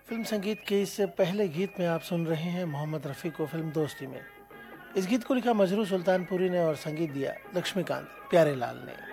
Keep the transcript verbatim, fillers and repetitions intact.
Film संगीत के इस पहले गीत में आप सुन रहे हैं मोहम्मद रफ़ी को फिल्म दोस्ती में। इस गीत को लिखा मजरू सुल्तानपुरी ने और संगीत दिया लक्ष्मीकांत प्यारेलाल ने।